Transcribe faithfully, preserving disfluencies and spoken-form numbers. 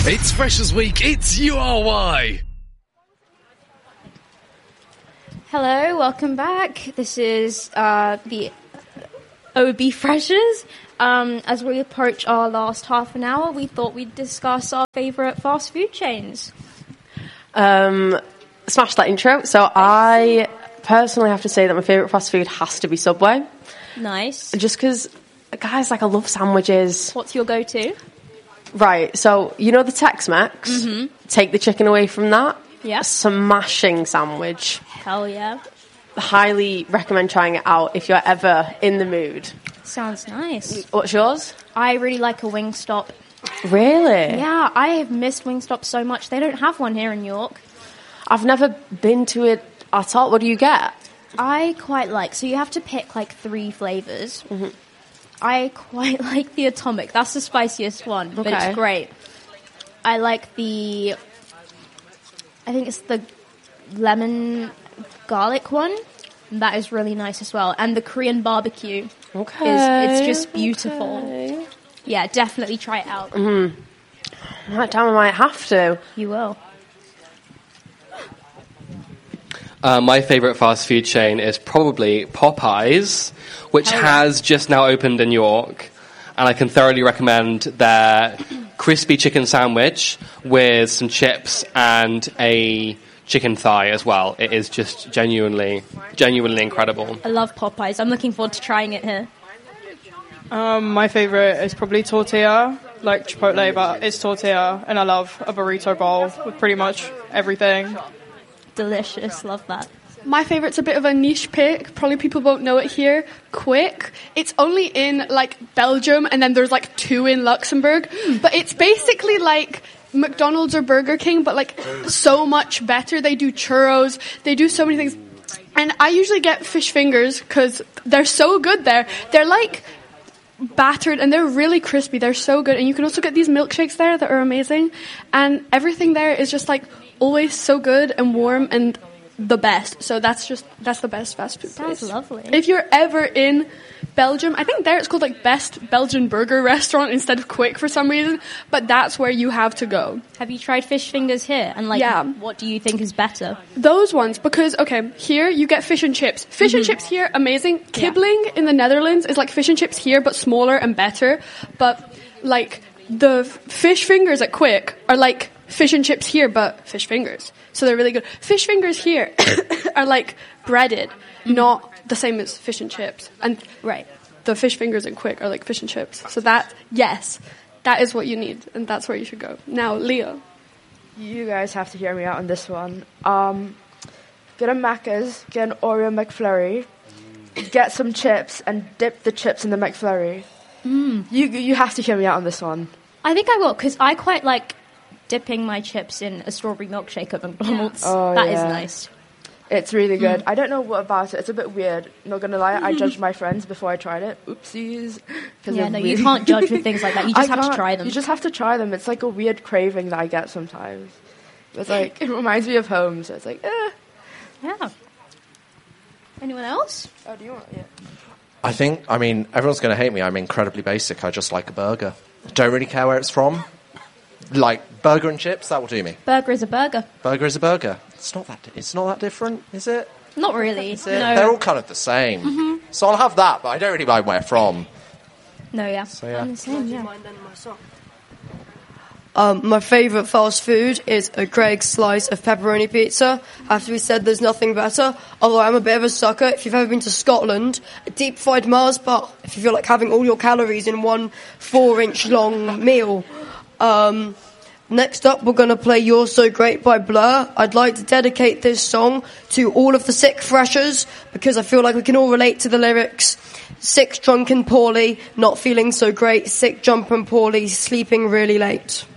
It's Freshers Week, it's U R Y. Hello, welcome back. This is uh, the O B Freshers. Um, as we approach our last half an hour, we thought we'd discuss our favourite fast food chains. Um, smash that intro. So I personally have to say that my favourite fast food has to be Subway. Nice. Just because, guys, like I love sandwiches. What's your go-to? Right, so you know the Tex-Mex? Mm-hmm. Take the chicken away from that. Yeah. Smashing sandwich. Hell yeah. Highly recommend trying it out if you're ever in the mood. Sounds nice. What's yours? I really like a Wingstop. Really? Yeah, I have missed Wingstop so much. They don't have one here in York. I've never been to it at all. What do you get? I quite like, so you have to pick like three flavours. Mm-hmm. I quite like the Atomic. That's the spiciest one, but Okay. it's great. I like the, I think it's the lemon garlic one. That is really nice as well. And the Korean barbecue Okay. is it's just beautiful. Okay. Yeah, definitely try it out. Mm-hmm. Right, damn, I might have to. You will. Uh, my favourite fast food chain is probably Popeyes, which Hell yeah. has just now opened in York, and I can thoroughly recommend their crispy chicken sandwich with some chips and a chicken thigh as well. It is just genuinely, genuinely incredible. I love Popeyes. I'm looking forward to trying it here. Um, my favourite is probably tortilla, like Chipotle, but it's tortilla, and I love a burrito bowl with pretty much everything. Delicious. Love that. My favourite's a bit of a niche pick. Probably people won't know it here. Quick. It's only in, like, Belgium, and then there's, like, two in Luxembourg. But it's basically like McDonald's or Burger King, but, like, so much better. They do churros. They do so many things. And I usually get fish fingers because they're so good there. They're, like, battered, and they're really crispy. They're so good. And you can also get these milkshakes there that are amazing. And everything there is just, like, always so good and warm and the best. So that's just that's the best fast food Sounds place. lovely. If you're ever in Belgium, I think there it's called like Best Belgian Burger Restaurant instead of Quick for some reason, but that's where you have to go. Have you tried fish fingers here? And like, Yeah. what do you think is better? Those ones, because okay, here you get fish and chips. Fish and chips here, amazing. Kibbeling in the Netherlands is like fish and chips here, but smaller and better. But like the f- fish fingers at Quick are like fish and chips here, but fish fingers. So they're really good. Fish fingers here are like breaded, not the same as fish and chips. And Right. the fish fingers at Quick are like fish and chips. So that, yes, that is what you need, and that's where you should go. Now, Leo. You guys have to hear me out on this one. Um, get a Macca's, get an Oreo McFlurry, get some chips, and dip the chips in the McFlurry. Mm. You you have to hear me out on this one. I think I will, because I quite like dipping my chips in a strawberry milkshake at McDonald's. Oh, That is yeah. nice. It's really good. Mm. I don't know what about it. It's a bit weird. Not gonna lie, I judged my friends before I tried it. Oopsies. 'Cause Yeah, they're no, you really- can't judge with things like that. You I just have to can't. try them. You just have to try them. It's like a weird craving that I get sometimes. It's like, it reminds me of home, so it's like, eh. Yeah. Anyone else? Oh, do you want yeah. I think, I mean, everyone's going to hate me. I'm incredibly basic. I just like a burger. Don't really care where it's from. Like, burger and chips, that will do me. Burger is a burger. Burger is a burger. It's not that, it's not that different, is it? Not really. Is it? No. They're all kind of the same. Mhm. So I'll have that, but I don't really mind where from. No, yeah. So, yeah. I'm the same, yeah. Um, my favourite fast food is a Greg's slice of pepperoni pizza. After we said there's nothing better, although I'm a bit of a sucker. If you've ever been to Scotland, a deep fried Mars bar, if you feel like having all your calories in one four inch long meal. Um, next up, we're going to play You're So Great by Blur. I'd like to dedicate this song to all of the sick freshers, because I feel like we can all relate to the lyrics. Sick, drunk and poorly, not feeling so great, sick, drunk and poorly, sleeping really late.